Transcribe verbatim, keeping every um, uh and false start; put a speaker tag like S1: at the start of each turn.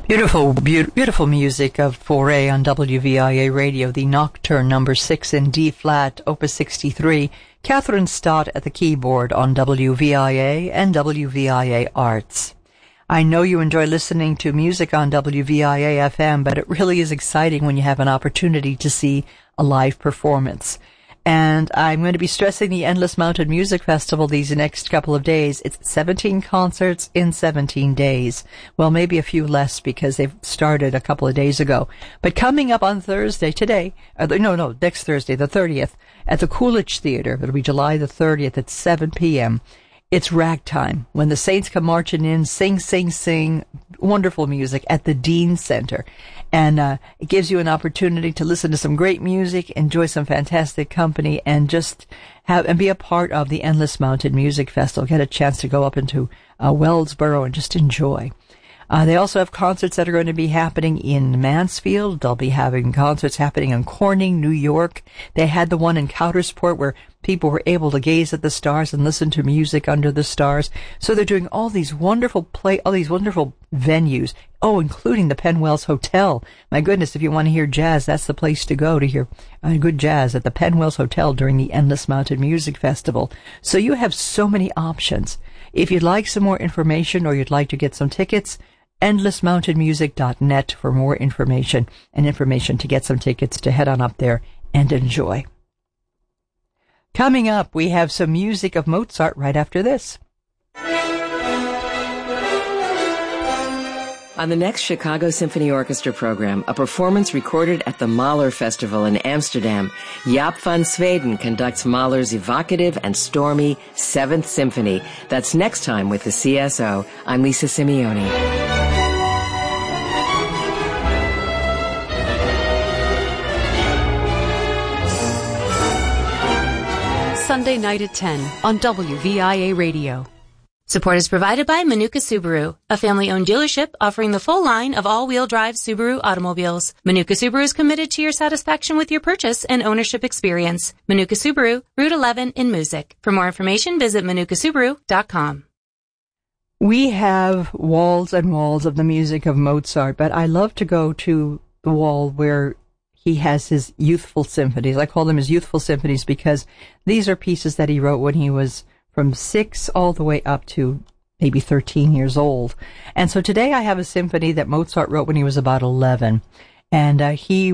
S1: Beautiful, be- beautiful music of Foray on W V I A Radio, the Nocturne number six in D flat, opus sixty-three. Catherine Stott at the keyboard on W V I A and W V I A Arts. I know you enjoy listening to music on W V I A F M, but it really is exciting when you have an opportunity to see a live performance. And I'm going to be stressing the Endless Mountain Music Festival these next couple of days. It's seventeen concerts in seventeen days. Well, maybe a few less because they've started a couple of days ago. But coming up on Thursday, today, uh, no, no, next Thursday, the thirtieth, at the Coolidge Theater, it'll be July the thirtieth at seven p.m., it's ragtime, when the Saints come marching in, sing, sing, sing, wonderful music at the Dean Center. And uh, it gives you an opportunity to listen to some great music, enjoy some fantastic company, and just have and be a part of the Endless Mountain Music Festival. Get a chance to go up into uh, Wellsboro and just enjoy. Uh, they also have concerts that are going to be happening in Mansfield. They'll be having concerts happening in Corning, New York. They had the one in Coudersport where people were able to gaze at the stars and listen to music under the stars. So they're doing all these wonderful play, all these wonderful venues. Oh, including the Penwells Hotel. My goodness, if you want to hear jazz, that's the place to go to hear uh, good jazz at the Penwells Hotel during the Endless Mountain Music Festival. So you have so many options. If you'd like some more information or you'd like to get some tickets, endless mountain music dot net for more information and information to get some tickets to head on up there and enjoy. Coming up, we have some music of Mozart right after this.
S2: On the next Chicago Symphony Orchestra program, a performance recorded at the Mahler Festival in Amsterdam, Jaap van Zweden conducts Mahler's evocative and stormy Seventh Symphony. That's next time with the C S O. I'm Lisa Simeone.
S3: Sunday night at ten on W V I A Radio.
S4: Support is provided by Manuka Subaru, a family-owned dealership offering the full line of all-wheel drive Subaru automobiles. Manuka Subaru is committed to your satisfaction with your purchase and ownership experience. Manuka Subaru, Route eleven in Moosic. For more information, visit manuka subaru dot com.
S1: We have walls and walls of the music of Mozart, but I love to go to the wall where he has his youthful symphonies. I call them his youthful symphonies because these are pieces that he wrote when he was from six all the way up to maybe thirteen years old. And so today I have a symphony that Mozart wrote when he was about eleven. And uh, he